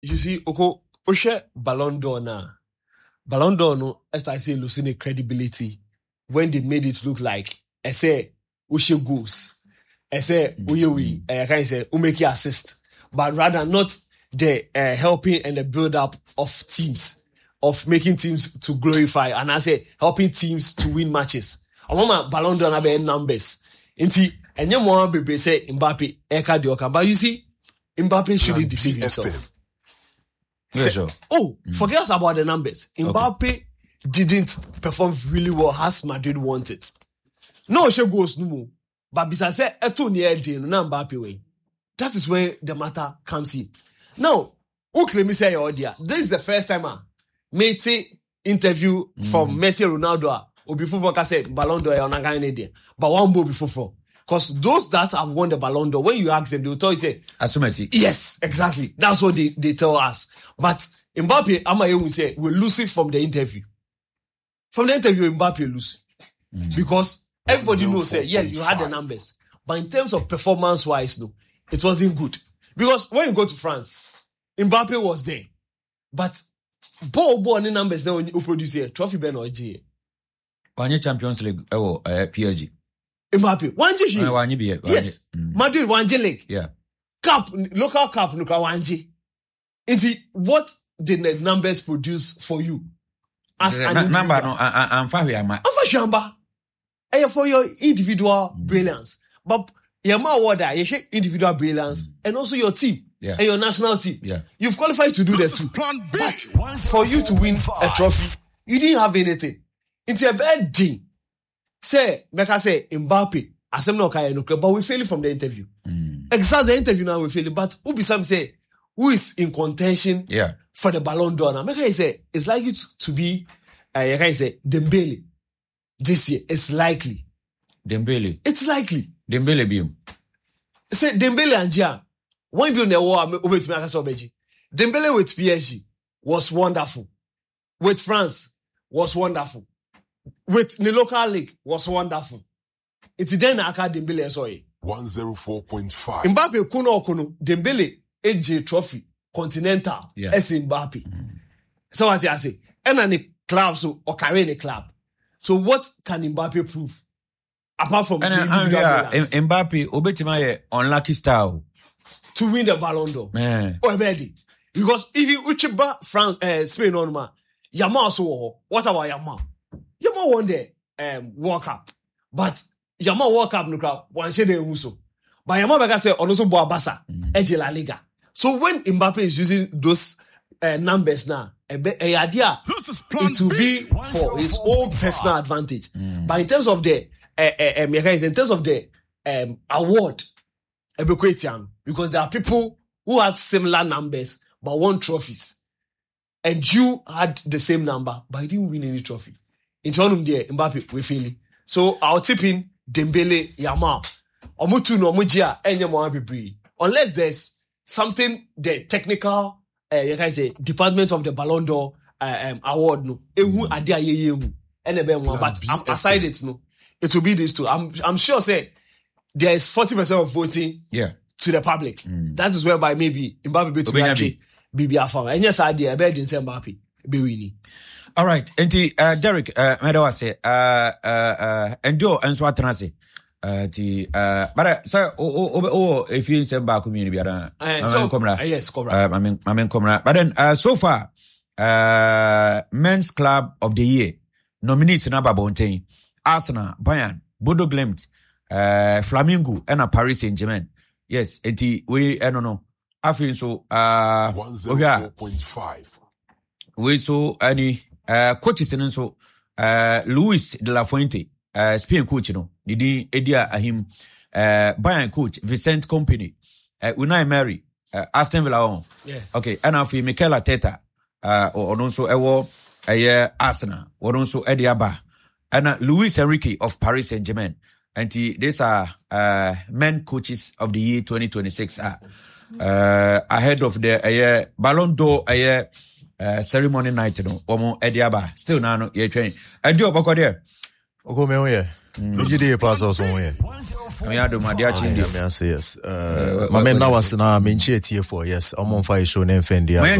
you see, Oko, Oshe Ballon d'Or now. Ballon d'Or no, as I say, losing a credibility when they made it look like, I say, Oshe goals. I say, Uyewi, I can say, Umeki assist. But rather not the helping and the build-up of teams, of making teams to glorify, and I say, helping teams to win matches. I want my Ballon d'Or na be numbers. Inti, and you want to say Mbappe, Eka Dioka. But you see, Mbappe shouldn't deceive himself. Yeah, sure. Forget about the numbers. Mbappe didn't perform really well as Madrid wanted. No, she goes no more. But besides, eto near day no Mbappe way. That is where the matter comes in. Now, who claim me say your dear? This is the first time Mete interview from Messi Ronaldo. Or before I said Ballon d'Or on a guy in there. But one more before. Because those that have won the Ballon d'Or, when you ask them, they will tell you, say, Messi. Yes, exactly. That's what they tell us. But Mbappe, Amaye will say, we'll lose it from the interview. From the interview, Mbappe lose. Because everybody knows, say, yes, you had the numbers. But in terms of performance-wise, no, it wasn't good. Because when you go to France, Mbappe was there. But Bo any numbers there when you produce a trophy Ben or G. One Champions League, PSG. Mbappe, one G. Yes. Madrid, one G League. Yeah. Cup, local cup, look at one G. What did the numbers produce for you? As an number, no, I'm far here, man. For your individual brilliance. But Yama Wada, you share individual brilliance and also your team and your national team. Yeah. You've qualified to do that too. But for you to win a trophy, you didn't have anything. It's a bad thing. Say, Meka say, Mbappe, asem no kaya no, but we fail from the interview. Exactly, the interview now we fail. But Ubisam say, who is in contention for the Ballon d'Or? Now, Meka say, it's likely to be, you can say, Dembele. This year, it's likely. Dembele. It's likely. Dembele biom. Say Dembele and Gia. One bill in the war, Dembele with PSG was wonderful. With France was wonderful. With the local league was wonderful. It's then Aka Dembele sorry. 104.5. Mbappe kuno Dembele AJ trophy continental. S Mbappe. So what I say? And the club so or carry the club. So what can Mbappe prove? Apart from Mbappe, Obetima unlucky style to win the Ballon d'Or. Because if you Uchiba France, Spain on ma, Yamal so what about Yamal? Yamal won the World Cup, but Yamal World Cup no crowd one shade Uso. But Yamal Bega say also Boabasa, Eje La Liga. So when Mbappe is using those numbers now, a idea it will be for his own personal advantage. But in terms of the award, because there are people who had similar numbers but won trophies, and you had the same number but you didn't win any trophy. In turn of there, Mbappe we feeling. So I'll tip in Dembele, Yamal, Omutu no Mujia, and Yamal unless there's something the technical department of the Ballon d'Or award no. But aside it no. It will be these two. I'm sure say there is 40% of voting to the public. That is whereby maybe Mbappe be to be a farmer. And yes, idea better than say Mbappe be winning. All right. And Derek, I say endure and so atanase. But sir, if you say back community, yes, Cobra. I mean, Cobra. But then so far, Men's Club of the Year nominees in Ababontain. Arsenal, Bayern, Bodo Glimt, Flamingo, and Paris Saint-Germain. Yes, we don't know. I feel so. 104.5. We saw any coaches and so Luis de la Fuente, Spain coach, Didi Edia Ahim, Bayern coach Vicente Company, Unai Emery, Aston Villa on. Okay, and I feel Mikel Arteta, or also Arsenal, or also Eddie Abba. And Luis Enrique of Paris Saint-Germain. And these are men coaches of the year 2026 ahead of the Ballon d'Or ceremony night. Omo Ediaba. Still now, you're training. And do you there? Ogo me Jide pass also here. I do my dear Yes. My men now was na menchi etie for yes. I'm on fire show name fendi.